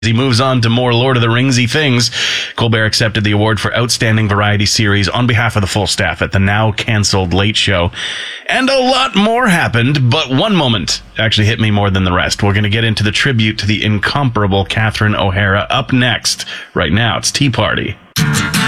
he moves on to more Lord of the Ringsy things. Colbert accepted the award for Outstanding Variety Series on behalf of the full staff at the now cancelled Late Show. And a lot more happened, but one moment actually hit me more than the rest. We're going to get into the tribute to the incomparable Catherine O'Hara up next. Right now, it's Tea Party.